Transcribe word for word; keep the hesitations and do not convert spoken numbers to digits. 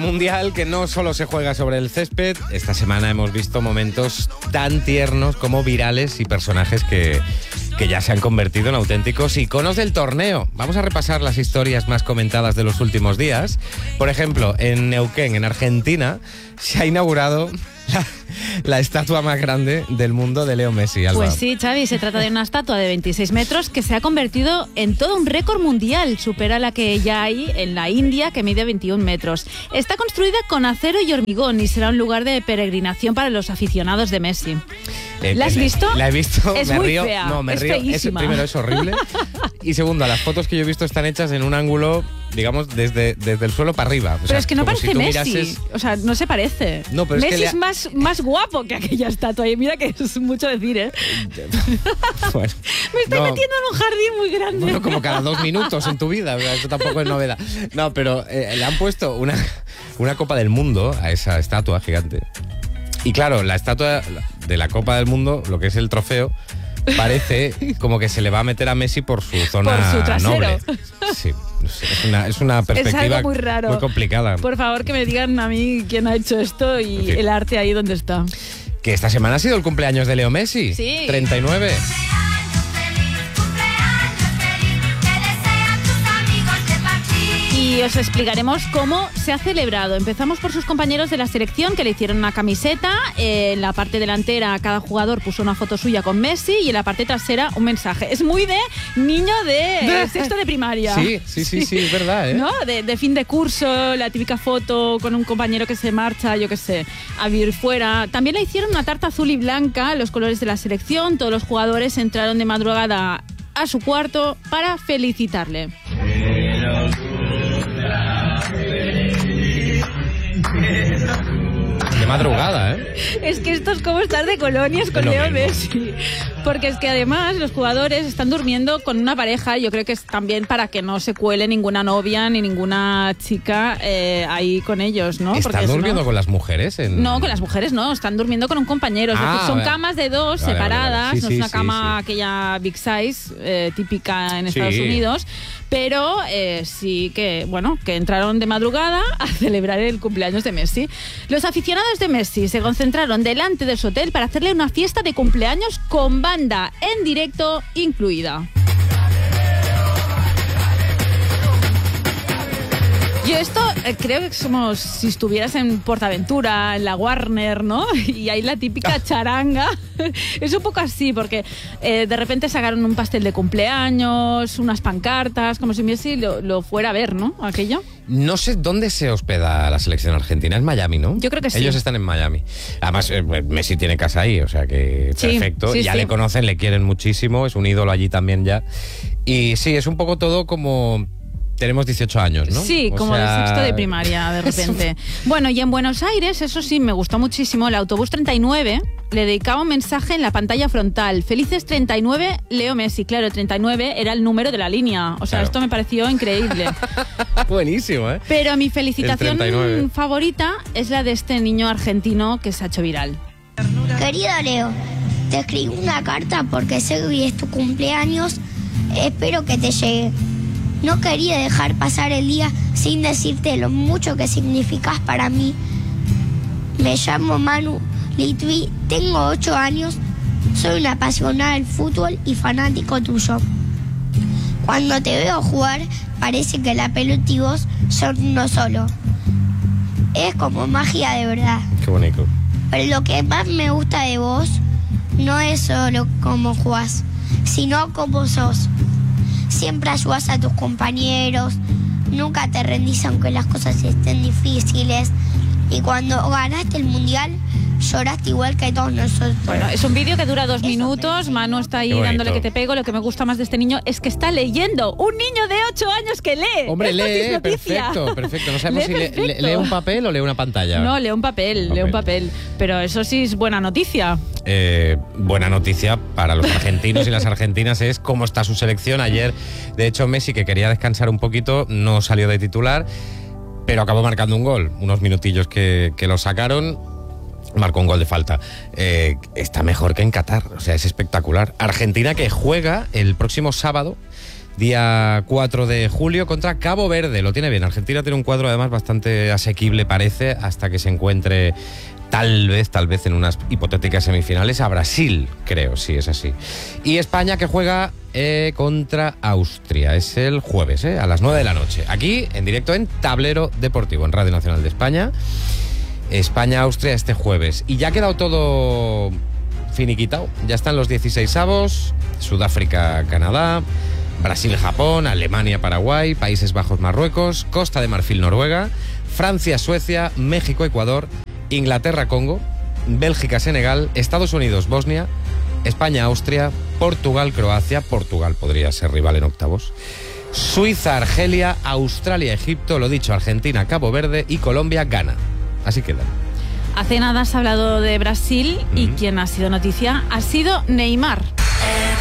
mundial que no solo se juega sobre el césped. Esta semana hemos visto momentos tan tiernos como virales y personajes que, que ya se han convertido en auténticos iconos del torneo. Vamos a repasar las historias más comentadas de los últimos días. Por ejemplo, en Neuquén, en Argentina, se ha inaugurado la, la estatua más grande del mundo de Leo Messi. Alba. Pues sí, Xavi, se trata de una estatua de veintiséis metros que se ha convertido en todo un récord mundial. Supera la que ya hay en la India, que mide veintiún metros. Está construida con acero y hormigón y será un lugar de peregrinación para los aficionados de Messi. Eh, ¿La has la, visto? La he visto, es me muy río. fea, no, me es río. feísima. Es, primero, es horrible. Y segundo, las fotos que yo he visto están hechas en un ángulo, digamos, desde, desde el suelo para arriba. O pero sea, es que no parece si Messi. Mirases... O sea, no se parece. No, pero Messi es, que es le... más, más guapo que aquella estatua. Y mira que es mucho decir, ¿eh? Bueno, me estoy no. metiendo en un jardín muy grande. Bueno, como cada dos minutos en tu vida. O sea, eso tampoco es novedad. No, pero eh, le han puesto una, una Copa del Mundo a esa estatua gigante. Y claro, la estatua de la Copa del Mundo, lo que es el trofeo, parece como que se le va a meter a Messi por su zona por su trasero. noble. Sí, es una, es una perspectiva es algo muy raro. Muy complicada. Por favor, que me digan a mí quién ha hecho esto y sí. el arte ahí donde está. Que esta semana ha sido el cumpleaños de Leo Messi. Sí. treinta y nueve. Y os explicaremos cómo se ha celebrado. Empezamos por sus compañeros de la selección, que le hicieron una camiseta. En la parte delantera cada jugador puso una foto suya con Messi y en la parte trasera un mensaje. Es muy de niño de sexto de primaria. Sí, sí, sí, sí, es verdad, ¿eh? ¿No? De, de fin de curso, la típica foto con un compañero que se marcha, yo qué sé, a vivir fuera. También le hicieron una tarta azul y blanca, los colores de la selección. Todos los jugadores entraron de madrugada a su cuarto para felicitarle. De madrugada, ¿eh? Es que esto es como estar de colonias con Leo Messi. Porque es que además los jugadores están durmiendo con una pareja. Yo creo que es también para que no se cuele ninguna novia ni ninguna chica eh, ahí con ellos, ¿no? ¿Están Porque durmiendo no... con las mujeres? En... No, con las mujeres no. Están durmiendo con un compañero. Es Ah, decir, son vale. camas de dos Vale, separadas. vale, vale. Sí, no sí, es una sí, cama sí. aquella big size eh, típica en Estados Sí. Unidos. Pero eh, sí que, bueno, que entraron de madrugada a celebrar el cumpleaños de Messi. Los aficionados de Messi se concentraron delante de su hotel para hacerle una fiesta de cumpleaños con banda en directo incluida. Yo esto eh, creo que somos, si estuvieras en PortAventura, en la Warner, ¿no? Y hay la típica charanga. Es un poco así, porque eh, de repente sacaron un pastel de cumpleaños, unas pancartas, como si Messi lo, lo fuera a ver, ¿no? Aquello. No sé dónde se hospeda la selección argentina. Es Miami, ¿no? Yo creo que sí. Ellos están en Miami. Además, eh, Messi tiene casa ahí, o sea que Sí, perfecto. sí, ya sí. le conocen, le quieren muchísimo. Es un ídolo allí también ya. Y sí, es un poco todo como... Tenemos dieciocho años, ¿no? Sí, O como sea... de sexto de primaria, de repente. Bueno, y en Buenos Aires, eso sí, me gustó muchísimo, el autobús treinta y nueve le dedicaba un mensaje en la pantalla frontal. Felices treinta y nueve, Leo Messi. Claro, el treinta y nueve era el número de la línea. O sea, Claro. esto me pareció increíble. Buenísimo, ¿eh? Pero mi felicitación treinta y nueve. favorita es la de este niño argentino que se ha hecho viral. Querido Leo, te escribí una carta porque sé que hoy es tu cumpleaños. Espero que te llegue. No quería dejar pasar el día sin decirte lo mucho que significas para mí. Me llamo Manu Litvi, tengo ocho años, soy una apasionada del fútbol y fanático tuyo. Cuando te veo jugar, parece que la pelota y vos son uno solo. Es como magia de verdad. Qué bonito. Pero lo que más me gusta de vos no es solo cómo jugás, sino cómo sos. Siempre ayudas a tus compañeros, nunca te rendís aunque las cosas estén difíciles. Y cuando ganaste el mundial, lloraste igual que todos nosotros. Bueno, es un vídeo que dura dos Eso minutos. me- Manu está ahí Qué bonito. dándole que te pego. Lo que me gusta más de este niño es que está leyendo. Un niño de ocho años que lee. Hombre, Esto sí es lee, noticia. perfecto, perfecto. No sabemos Lee si le- le- perfecto. lee un papel o lee una pantalla. No, lee un papel, lee un papel. Pero eso sí es buena noticia. Eh, buena noticia para los argentinos y las argentinas es cómo está su selección. Ayer, de hecho, Messi, que quería descansar un poquito, no salió de titular, pero acabó marcando un gol. Unos minutillos que, que lo sacaron, marcó un gol de falta. Eh, está mejor que en Qatar, o sea, es espectacular. Argentina que juega el próximo sábado Día cuatro de julio contra Cabo Verde. Lo tiene bien. Argentina tiene un cuadro además bastante asequible, parece, hasta que se encuentre tal vez, tal vez en unas hipotéticas semifinales a Brasil, creo, si es así. Y España, que juega eh, contra Austria. Es el jueves, eh, a las nueve de la noche. Aquí, en directo en Tablero Deportivo, en Radio Nacional de España. España-Austria este jueves. Y ya ha quedado todo finiquitado. Ya están los dieciseisavos, Sudáfrica-Canadá, Brasil-Japón, Alemania-Paraguay, Países Bajos-Marruecos, Costa de Marfil-Noruega, Francia-Suecia, México-Ecuador, Inglaterra-Congo, Bélgica-Senegal, Estados Unidos-Bosnia, España-Austria, Portugal-Croacia, Portugal podría ser rival en octavos, Suiza-Argelia, Australia-Egipto, lo dicho, Argentina-Cabo Verde y Colombia-Ghana. Así quedan. Hace nada has hablado de Brasil y Mm. quien ha sido noticia ha sido Neymar.